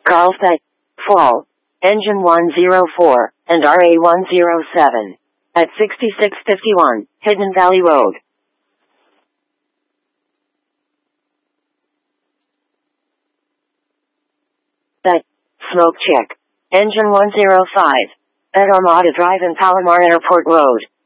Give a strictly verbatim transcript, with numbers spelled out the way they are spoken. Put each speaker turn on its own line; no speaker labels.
Carlsbad, Fall, Engine one oh four, and R A one oh seven. At sixty-six fifty-one, Hidden Valley Road. That, Smoke Check. Engine one oh five. At Armada Drive and Palomar Airport Road.